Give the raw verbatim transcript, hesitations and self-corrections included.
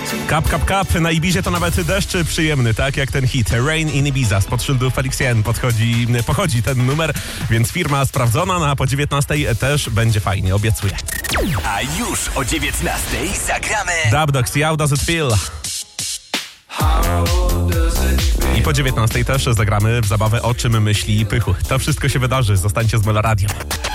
Kap, kap, kap. Na Ibizie to nawet deszcz przyjemny, tak jak ten hit Rain in Ibiza. Spod szyldu Felixien podchodzi, pochodzi ten numer, więc firma sprawdzona, no a po dziewiętnastej też będzie fajnie, obiecuję. A już o dziewiętnastej zagramy Dubdogs, How Does It Feel? I po dziewiętnastej też zagramy w zabawę O czym myśli Pychu. To wszystko się wydarzy, zostańcie z Melo Radio.